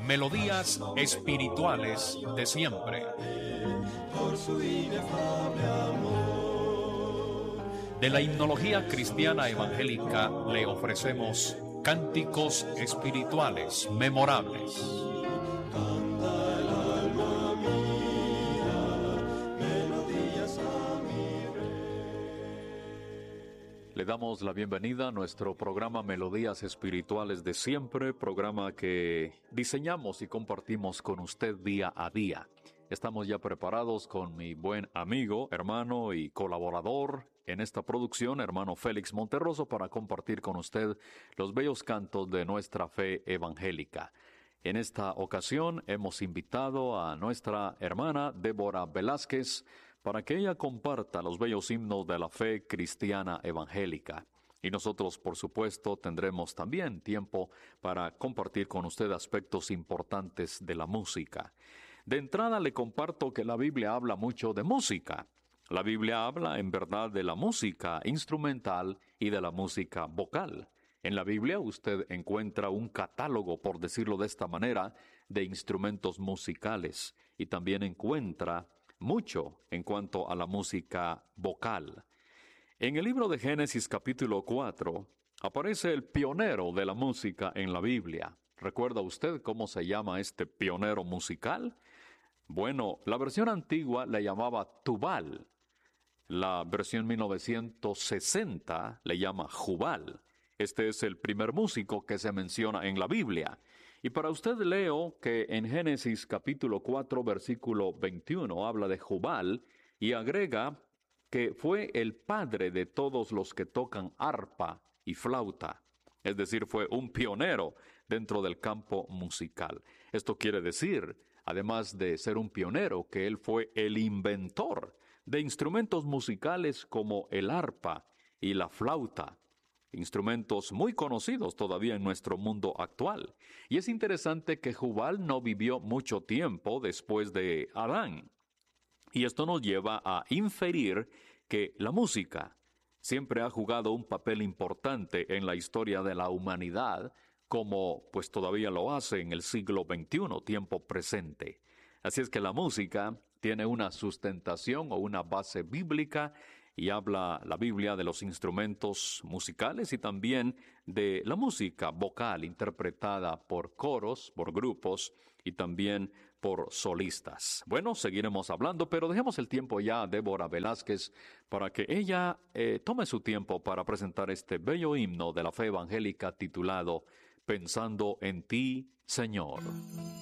Melodías espirituales de siempre. Por su inefable amor. De la himnología cristiana evangélica le ofrecemos cánticos espirituales memorables. Canta el alma mía, melodías a mi Rey. Le damos la bienvenida a nuestro programa Melodías Espirituales de Siempre, programa que diseñamos y compartimos con usted día a día. Estamos ya preparados con mi buen amigo, hermano y colaborador en esta producción, hermano Félix Monterroso, para compartir con usted los bellos cantos de nuestra fe evangélica. En esta ocasión hemos invitado a nuestra hermana Débora Velázquez para que ella comparta los bellos himnos de la fe cristiana evangélica. Y nosotros, por supuesto, tendremos también tiempo para compartir con usted aspectos importantes de la música. De entrada le comparto que la Biblia habla mucho de música. La Biblia habla en verdad de la música instrumental y de la música vocal. En la Biblia usted encuentra un catálogo, por decirlo de esta manera, de instrumentos musicales y también encuentra mucho en cuanto a la música vocal. En el libro de Génesis capítulo 4 aparece el pionero de la música en la Biblia. ¿Recuerda usted cómo se llama este pionero musical? Bueno, la versión antigua le llamaba Tubal. La versión 1960 le llama Jubal. Este es el primer músico que se menciona en la Biblia. Y para usted leo que en Génesis capítulo 4 versículo 21 habla de Jubal y agrega que fue el padre de todos los que tocan arpa y flauta. Es decir, fue un pionero dentro del campo musical. Esto quiere decir, además de ser un pionero, que él fue el inventor de instrumentos musicales como el arpa y la flauta. Instrumentos muy conocidos todavía en nuestro mundo actual. Y es interesante que Jubal no vivió mucho tiempo después de Adán. Y esto nos lleva a inferir que la música siempre ha jugado un papel importante en la historia de la humanidad, como pues todavía lo hace en el siglo XXI, tiempo presente. Así es que la música tiene una sustentación o una base bíblica y habla la Biblia de los instrumentos musicales y también de la música vocal interpretada por coros, por grupos y también por solistas. Bueno, seguiremos hablando, pero dejemos el tiempo ya a Débora Velázquez para que ella tome su tiempo para presentar este bello himno de la fe evangélica titulado Pensando en ti, Señor.